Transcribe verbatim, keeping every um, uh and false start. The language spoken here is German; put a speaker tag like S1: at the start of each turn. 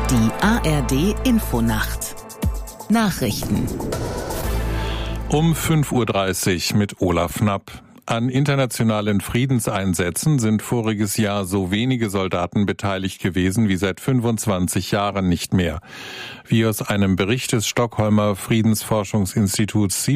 S1: Die A R D-Infonacht. Nachrichten.
S2: Um fünf Uhr dreißig mit Olaf Knapp. An internationalen Friedenseinsätzen sind voriges Jahr so wenige Soldaten beteiligt gewesen wie seit fünfundzwanzig Jahren nicht mehr. Wie aus einem Bericht des Stockholmer Friedensforschungsinstituts